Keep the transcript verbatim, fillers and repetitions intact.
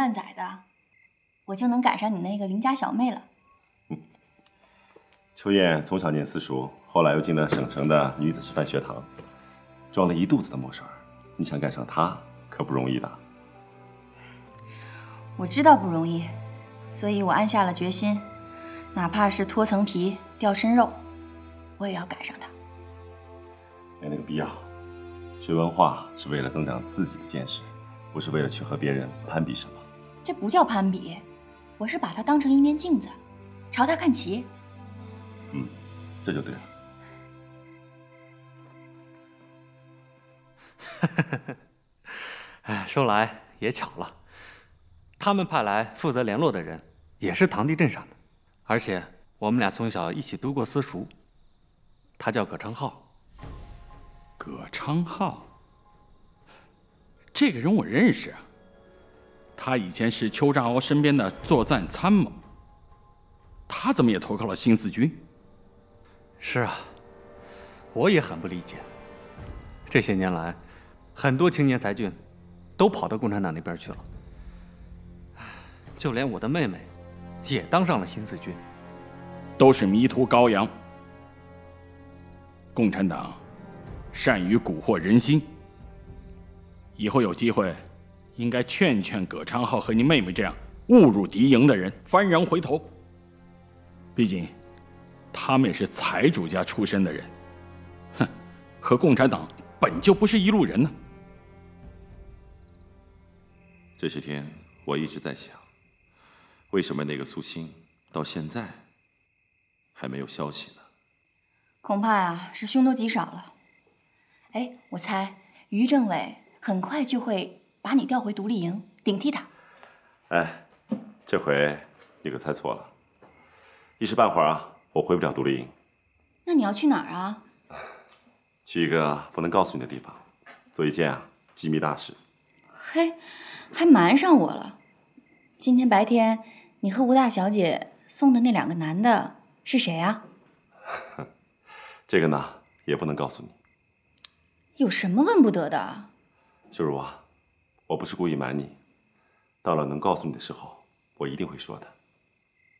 半载的，我就能赶上你那个邻家小妹了。 嗯，秋燕从小念私塾，后来又进了省城的女子师范学堂，装了一肚子的墨水。你想赶上她，可不容易的。 我知道不容易，所以我暗下了决心，哪怕是脱层皮、掉身肉，我也要赶上她。 没那个必要。学文化是为了增长自己的见识，不是为了去和别人攀比什么。 这不叫攀比，我是把它当成一面镜子，朝它看齐。 嗯，这就对了。 哎，说来也巧了，他们派来负责联络的人也是堂弟镇上的，而且我们俩从小一起读过私塾。他叫葛昌浩。 葛昌浩，这个人我认识啊。他以前是邱占鳌身边的作战参谋。他怎么也投靠了新四军？ 是啊，我也很不理解。这些年来，很多青年才俊都跑到共产党那边去了，就连我的妹妹也当上了新四军， 都是迷途羔羊。共产党善于蛊惑人心，以后有机会，应该劝劝葛昌浩和你妹妹这样误入敌营的人幡然回头。毕竟，他们也是财主家出身的人，哼，和共产党本就不是一路人呢。 这些天我一直在想，为什么那个苏青到现在还没有消息呢？ 恐怕啊是凶多吉少了。哎，我猜于政委很快就会把你调回独立营顶替他。 哎，这回你可猜错了。一时半会儿啊，我回不了独立营。 那你要去哪儿啊？ 去一个不能告诉你的地方，做一件啊机密大事。 嘿，还瞒上我了。今天白天你和吴大小姐送的那两个男的是谁啊？ 这个呢也不能告诉你。 有什么问不得的？ 秀茹啊，我不是故意瞒你，到了能告诉你的时候，我一定会说的。